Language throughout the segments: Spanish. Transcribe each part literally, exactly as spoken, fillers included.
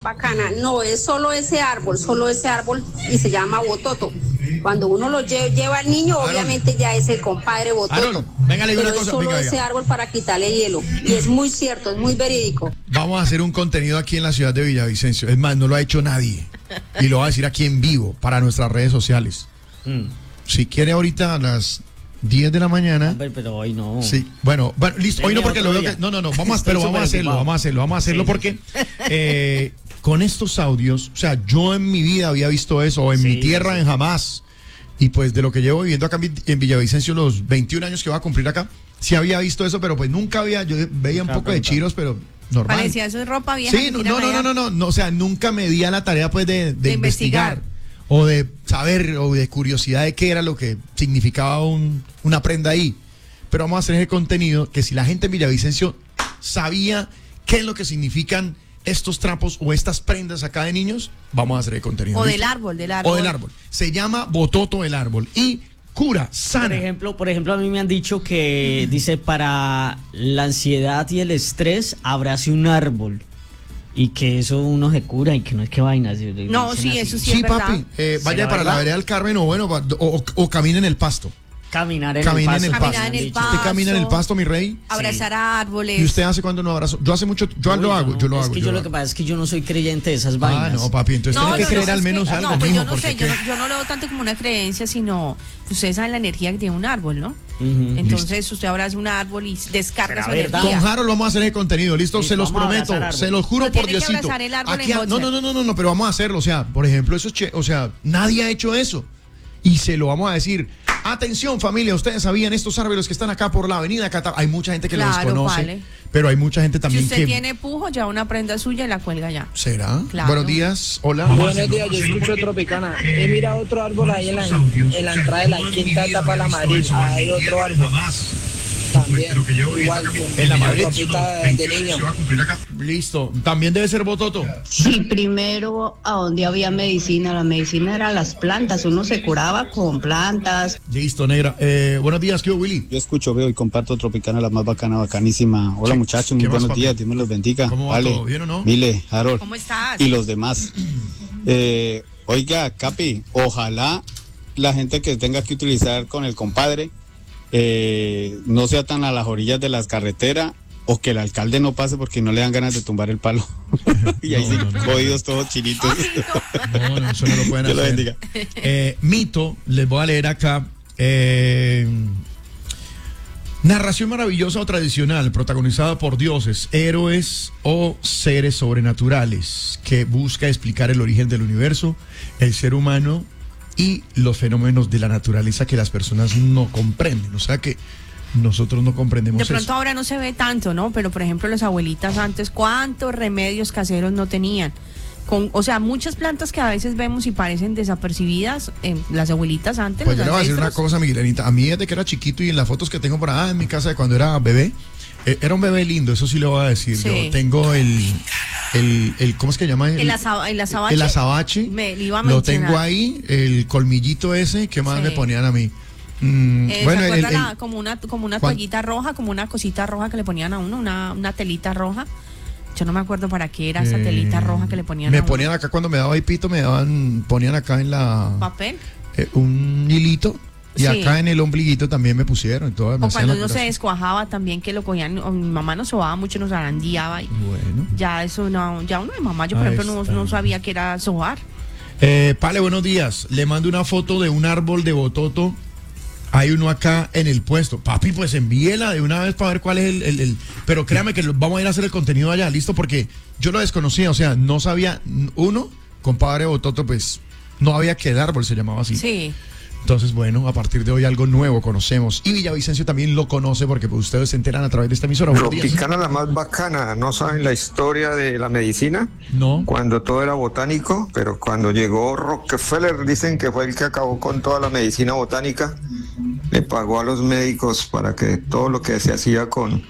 bacana. No, es solo ese árbol, solo ese árbol y se llama bototo. Cuando uno lo lle- lleva al niño, Aaron. obviamente ya es el compadre bototo. Aaron, venga, le digo pero una es cosa, solo venga, ese venga. árbol para quitarle hielo. Y es muy cierto, es muy verídico. Vamos a hacer un contenido aquí en la ciudad de Villavicencio. Es más, no lo ha hecho nadie. Y lo voy a decir aquí en vivo para nuestras redes sociales. Mm. Si quiere ahorita a las diez de la mañana. Hombre, pero hoy no. Sí, bueno, bueno, listo. Hoy no porque lo veo que. No, no, no, vamos a, Estoy pero vamos a hacerlo, superocupado. vamos a hacerlo, vamos a hacerlo Sí, porque eh, con estos audios, o sea, yo en mi vida había visto eso, o en Sí, mi tierra sí. en jamás. Y pues de lo que llevo viviendo acá en Vi- en Villavicencio, los veintiún años que voy a cumplir acá, sí había visto eso, pero pues nunca había, yo veía un Claro, poco de claro. chiros, pero normal. Parecía eso es ropa vieja. Sí, que no, tiran no, no, allá. no, no, no, no, o sea, nunca me di a la tarea pues de, de De investigar, investigar. o de saber o de curiosidad de qué era lo que significaba un, una prenda ahí. Pero vamos a hacer ese contenido que si la gente en Villavicencio sabía qué es lo que significan estos trapos o estas prendas acá de niños, vamos a hacer el contenido. O ¿listo? del árbol, del árbol. O del árbol. Se llama bototo el árbol y cura, Por sana. ejemplo, por ejemplo, a mí me han dicho que dice para la ansiedad y el estrés abrace un árbol y que eso uno se cura y que no es que vainas. No, sí, eso sí, Sí, es verdad. papi, eh, vaya ¿Será para la verdad? vereda del Carmen o bueno, va- o, o, o camine en el pasto. Caminar en Camina en el el pasto. pasto. Caminar en el ¿Usted pasto. camina en el pasto, mi rey? Abrazar árboles. ¿Y usted hace cuando no abrazo? Yo hace mucho, yo Uy, lo hago, no, yo lo es hago. que yo yo lo lo que hago. pasa es que yo no soy creyente de esas Ah, vainas. no, papi, entonces No, tiene que no, creer no, al es que- menos algo, no, pues mijo, yo no sé, porque yo no, ¿qué? yo no lo veo tanto como una creencia, sino usted sabe la energía que tiene un árbol, ¿no? Ujú. Entonces usted abraza un árbol y descarga ¿Será su verdad? Con energía. Harold vamos a hacer el contenido, ¿listo? Listo, Se los vamos a prometo, abrazar se los juro Pero por tiene que Diosito. abrazar el árbol Aquí en a- no, boxer. no, no, no, no, no, pero vamos a hacerlo, o sea, por ejemplo, eso es, che- o sea, nadie ha hecho eso. Y se lo vamos a decir. Atención, familia, ustedes sabían estos árboles que están acá por la avenida Cata. Hay mucha gente que lo Claro, desconoce, vale. pero hay mucha gente Si también usted que tiene pujo, ya una prenda suya y la cuelga ya. ¿será? Claro. Buenos días, hola. Buenos días, yo escucho Tropicana. He mirado otro árbol ahí en la, en la entrada de la quinta etapa de la Madrid. Hay otro árbol. También, igual, En la Madrid. ropita de niño. Listo, también debe ser bototo. Sí, primero a donde había medicina, la medicina era las plantas, uno se curaba con plantas. Listo, negra. Eh, buenos días, ¿qué hubo, Willy? Yo escucho, veo y comparto Tropicana, la más bacana, bacanísima. Hola ¿Qué- muchachos, qué muy más, buenos papi? días, Dios me los bendiga. ¿Cómo va Vale, todo? ¿Bien o no? Mile, Harold ¿Cómo estás? y los demás. Eh, oiga, Capi, ojalá la gente que tenga que utilizar con el compadre eh, no sea tan a las orillas de las carreteras o que el alcalde no pase porque no le dan ganas de tumbar el palo. y ahí No, sí, no, no. jodidos todos chinitos. No, no, eso no lo pueden Dios lo hacer. bendiga. Eh, mito, les voy a leer acá. eh, narración maravillosa o tradicional, protagonizada por dioses, héroes o seres sobrenaturales, que busca explicar el origen del universo, el ser humano y los fenómenos de la naturaleza que las personas no comprenden. O sea que nosotros no comprendemos De pronto eso. ahora no se ve tanto, ¿no? Pero por ejemplo las abuelitas antes, ¿cuántos remedios caseros no tenían? Con, o sea, muchas plantas que a veces vemos y parecen desapercibidas, eh, las abuelitas antes, Pues yo los le voy a decir una ancestros. cosa, Miguelenita. A mí desde que era chiquito y en las fotos que tengo por ahí en mi casa de cuando era bebé, eh, era un bebé lindo, eso sí le voy a decir. Sí. Yo tengo el, el, el, ¿cómo es que se llama? El, asa- el azabache. El azabache. Me lo iba a Lo mencionar. tengo ahí, el colmillito ese, ¿qué más Sí. me ponían a mí? Mm, Eh, bueno, ¿se el, acuerda el- la- como una, como una ¿cuál? toallita roja, como una cosita roja que le ponían a uno, una, una telita roja? Yo no me acuerdo para qué era esa eh, telita roja que le ponían a me uno. ponían acá cuando me daba hipito, me daban, ponían acá en la ¿Papel? eh, un hilito y Sí. acá en el ombliguito también me pusieron. Todas, me O hacían cuando la uno se curación. descuajaba también, que lo cogían, o mi mamá nos sobaba mucho, nos zarandeaba. Y Bueno. ya eso no, ya uno de mamá, yo por Ahí ejemplo no, está. no sabía que era sobar. Eh, Pale, buenos días. Le mando una foto de un árbol de bototo. Hay uno acá en el puesto. Papi, pues envíela de una vez para ver cuál es el... el- el- Pero créame que lo- vamos a ir a hacer el contenido allá, ¿listo? Porque yo lo desconocía, o sea, no sabía... Uno, compadre bototo, pues no había que el árbol se llamaba así. Sí. Entonces, bueno, a partir de hoy algo nuevo conocemos. Y Villavicencio también lo conoce porque pues, ustedes se enteran a través de esta emisora. Buenos días. Tropicana la más bacana, ¿no saben la historia de la medicina? No. Cuando todo era botánico, pero cuando llegó Rockefeller, dicen que fue el que acabó con toda la medicina botánica, le pagó a los médicos para que todo lo que se hacía con,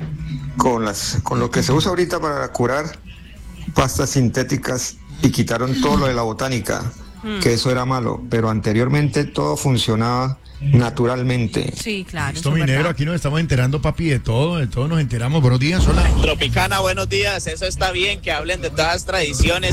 con, las, con lo que se usa ahorita para curar pastas sintéticas y quitaron todo lo de la botánica, que eso era malo, pero anteriormente todo funcionaba naturalmente. Sí, claro. Listo, eso es mi negro, verdad. aquí nos estamos enterando, papi, de todo, de todo nos enteramos. Buenos días, hola. Tropicana, buenos días. Eso está bien, que hablen de todas las tradiciones.